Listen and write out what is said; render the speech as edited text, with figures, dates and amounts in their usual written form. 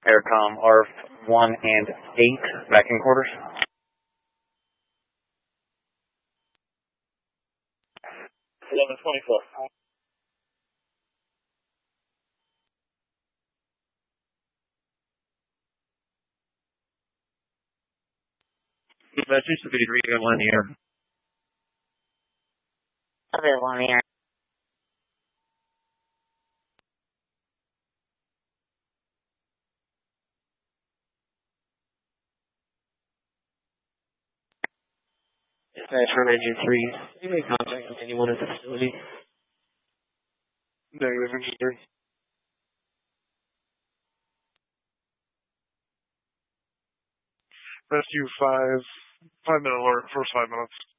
Aircom RF1 and 8, back in quarters. 1124. Message to be available on the air. Available on the air. Dispatch from Engine 3. You may contact with anyone at the facility. Negative, Engine 3. Rescue 5 minute alert, first 5 minutes.